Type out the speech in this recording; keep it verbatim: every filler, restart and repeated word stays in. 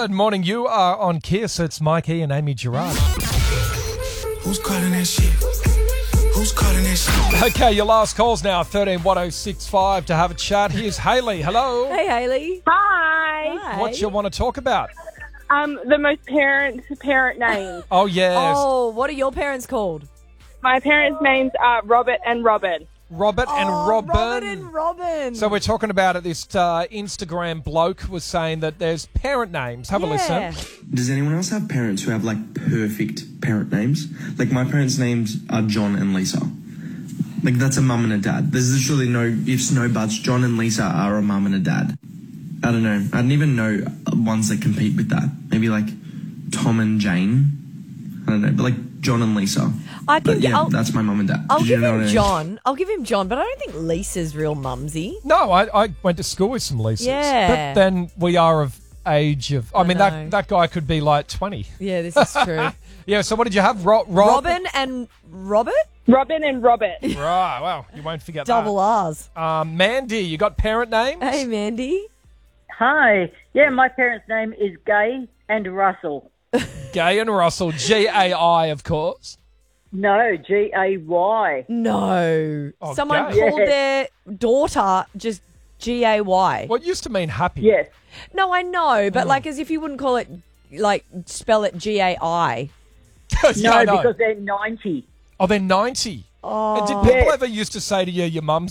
Good morning. You are on Kiss. It's Mikey and Amy Gerard. Who's calling that shit? Who's calling that shit? Okay, your last call's now thirteen one oh six five to have a chat. Here's Hayley. Hello. Hey, Hayley. Hi. Hi. What you want to talk about? Um, the most parent parent names. Oh, yes. Oh, what are your parents called? My parents' names are Robert and Robin. Robert and Oh, Robin. Robert and Robin. So we're talking about it. This uh, Instagram bloke was saying that there's parent names. Have a Yeah. listen. Does anyone else have parents who have, like, perfect parent names? Like, my parents' names are John and Lisa. Like, that's a mum and a dad. There's literally no ifs, no buts. John and Lisa are a mum and a dad. I don't know. I don't even know ones that compete with that. Maybe, like, Tom and Jane. I don't know. But, like, John and Lisa. I But, think yeah, I'll, that's my mum and dad. I'll Did you give know him what I mean? John. I'll give him John, but I don't think Lisa's real mumsy. No, I, I went to school with some Lisas. Yeah. But then we are of age of... I, I mean, know. that, that guy could be like twenty. Yeah, this is true. Yeah, so what did you have? Ro- Rob? Robin and Robert? Robin and Robert. Right, well, you won't forget Double R's. that. Um, Mandy, you got parent names? Hey, Mandy. Hi. Yeah, my parents' name is Gay and Russell. Gay and Russell. G A I, of course. No, G A Y. No. Oh, Someone gay. called their daughter just G A Y. What used to mean happy? Yes. No, I know, Hmm. but like as if you wouldn't call it, like, spell it G A I. Yeah, No, I know. because they're ninety. Oh, they're ninety. Oh. And did people Yes. ever used to say to you, your mum's